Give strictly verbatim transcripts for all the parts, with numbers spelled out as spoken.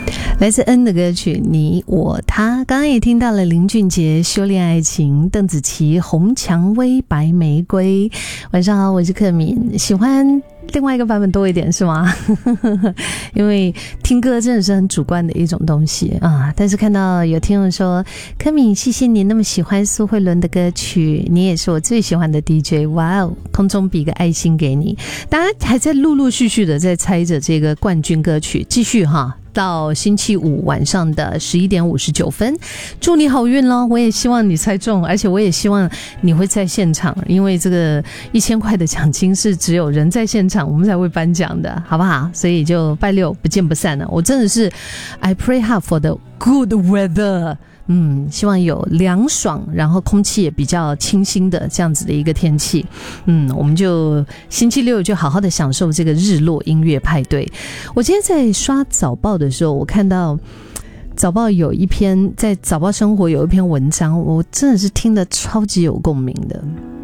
来自 N 的歌曲你我他，刚刚也听到了林俊杰修炼爱情，邓紫棋红蔷薇白玫瑰。晚上好，我是克敏，喜欢另外一个版本多一点是吗？因为听歌真的是很主观的一种东西啊。但是看到有听众说，克敏谢谢你那么喜欢苏慧伦的歌曲，你也是我最喜欢的 D J。 哇哦，空中比个爱心给你。大家还在陆陆续续的在猜着这个冠军歌曲，继续哈，到星期五晚上的十一点五十九分，祝你好运咯！我也希望你猜中，而且我也希望你会在现场，因为这个一千块的奖金是只有人在现场我们才会颁奖的，好不好？所以就拜六不见不散了。我真的是 I pray hard for the good weather。嗯，希望有凉爽，然后空气也比较清新的这样子的一个天气。嗯，我们就星期六就好好的享受这个日落音乐派对。我今天在刷早报的时候，我看到早报有一篇，在早报生活有一篇文章，我真的是听得超级有共鸣的。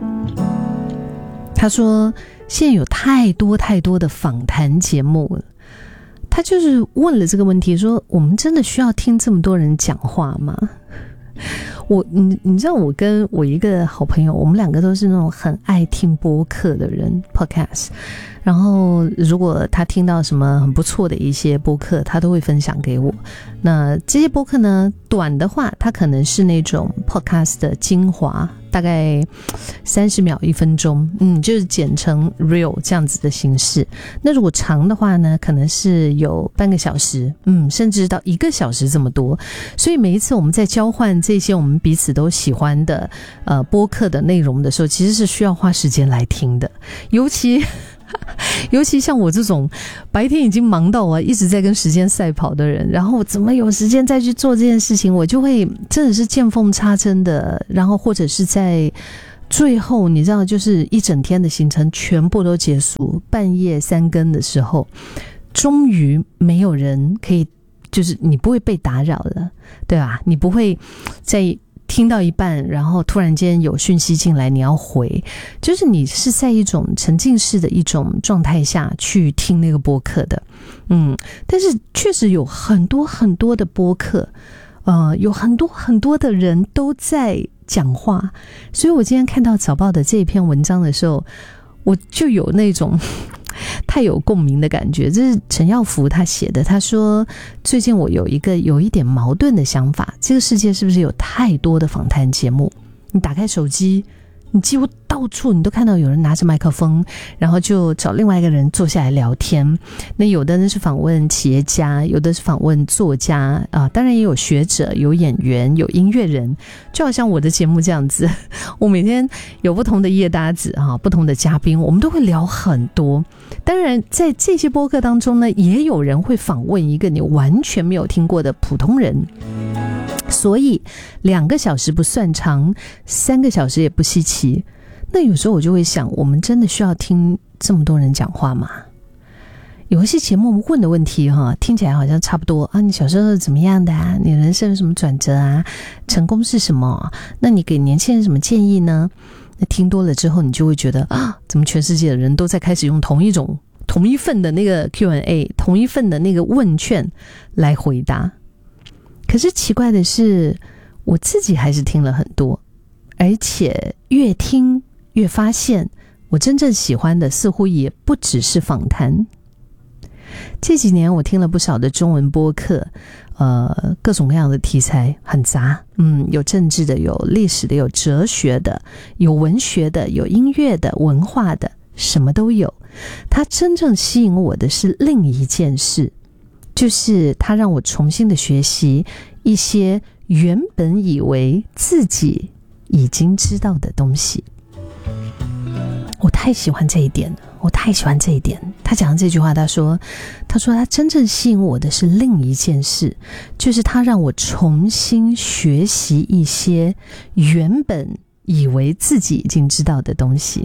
他说现在有太多太多的访谈节目了，他就是问了这个问题，说我们真的需要听这么多人讲话吗？我你你知道我跟我一个好朋友，我们两个都是那种很爱听播客的人 podcast， 然后如果他听到什么很不错的一些播客，他都会分享给我。那这些播客呢，短的话它可能是那种 podcast 的精华，大概三十秒一分钟，嗯，就是剪成 real 这样子的形式。那如果长的话呢，可能是有半个小时，嗯，甚至到一个小时这么多。所以每一次我们在交换这些我们彼此都喜欢的呃播客的内容的时候，其实是需要花时间来听的。尤其尤其像我这种白天已经忙到我一直在跟时间赛跑的人，然后怎么有时间再去做这件事情，我就会真的是见缝插针的，然后或者是在最后你知道就是一整天的行程全部都结束，半夜三更的时候，终于没有人可以，就是你不会被打扰了，对吧？你不会在听到一半然后突然间有讯息进来你要回，就是你是在一种沉浸式的一种状态下去听那个播客的。嗯，但是确实有很多很多的播客，呃，有很多很多的人都在讲话，所以我今天看到早报的这篇文章的时候，我就有那种太有共鸣的感觉。这是陈耀福他写的，他说最近我有一个有一点矛盾的想法，这个世界是不是有太多的访谈节目？你打开手机，你几乎到处你都看到有人拿着麦克风，然后就找另外一个人坐下来聊天。那有的呢是访问企业家，有的是访问作家啊，当然也有学者，有演员，有音乐人，就好像我的节目这样子，我每天有不同的夜搭子啊，不同的嘉宾，我们都会聊很多。当然在这些播客当中呢，也有人会访问一个你完全没有听过的普通人，所以两个小时不算长，三个小时也不稀奇。那有时候我就会想，我们真的需要听这么多人讲话吗？有一些节目问的问题哈，听起来好像差不多啊，你小时候是怎么样的啊？你人生有什么转折啊？成功是什么？那你给年轻人什么建议呢？那听多了之后，你就会觉得啊，怎么全世界的人都在开始用同一种同一份的那个 Q and A， 同一份的那个问卷来回答。可是奇怪的是，我自己还是听了很多，而且越听越发现，我真正喜欢的似乎也不只是访谈。这几年我听了不少的中文播客，呃，各种各样的题材很杂，嗯，有政治的，有历史的，有哲学的，有文学的，有音乐的，文化的，什么都有。它真正吸引我的是另一件事，就是它让我重新的学习一些原本以为自己已经知道的东西。我太喜欢这一点了，我太喜欢这一点。他讲的这句话，他说他说他真正吸引我的是另一件事，就是他让我重新学习一些原本以为自己已经知道的东西。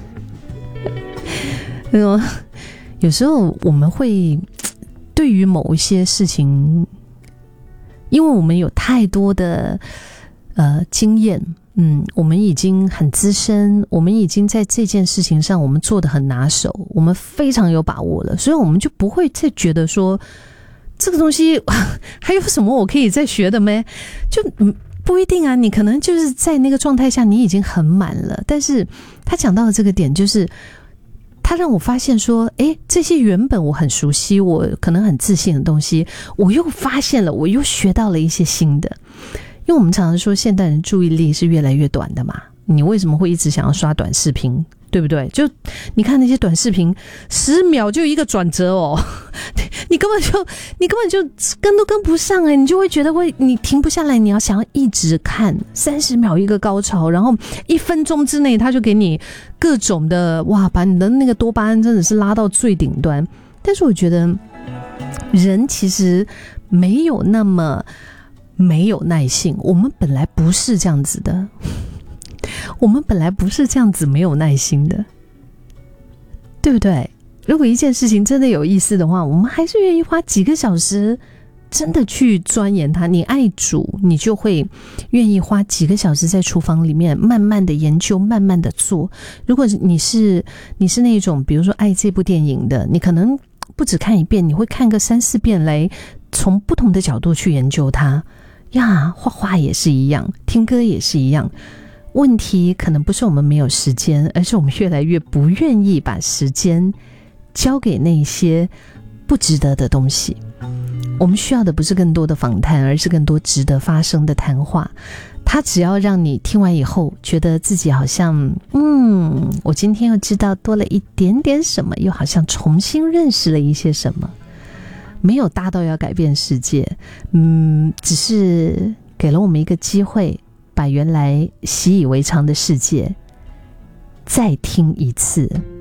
有时候我们会对于某一些事情，因为我们有太多的呃经验，嗯，我们已经很资深，我们已经在这件事情上我们做得很拿手，我们非常有把握了，所以我们就不会再觉得说这个东西还有什么我可以再学的咩？就不一定啊，你可能就是在那个状态下你已经很满了，但是他讲到的这个点就是他让我发现说，诶，这些原本我很熟悉我可能很自信的东西，我又发现了，我又学到了一些新的。因为我们常常说现代人注意力是越来越短的嘛，你为什么会一直想要刷短视频，对不对？就你看那些短视频十秒就一个转折哦，你根本就你根本就跟都跟不上哎，你就会觉得会你停不下来，你要想要一直看，三十秒一个高潮，然后一分钟之内他就给你各种的哇，把你的那个多巴胺真的是拉到最顶端。但是我觉得人其实没有那么没有耐性，我们本来不是这样子的，我们本来不是这样子没有耐心的，对不对？如果一件事情真的有意思的话，我们还是愿意花几个小时真的去钻研它。你爱煮，你就会愿意花几个小时在厨房里面慢慢的研究，慢慢的做。如果你是你是那种比如说爱这部电影的，你可能不只看一遍，你会看个三四遍来从不同的角度去研究它呀。画画也是一样，听歌也是一样。问题可能不是我们没有时间，而是我们越来越不愿意把时间交给那些不值得的东西。我们需要的不是更多的访谈，而是更多值得发生的谈话。它只要让你听完以后觉得自己好像嗯，我今天又知道多了一点点什么，又好像重新认识了一些什么。没有大到要改变世界，嗯，只是给了我们一个机会，把原来习以为常的世界再听一次。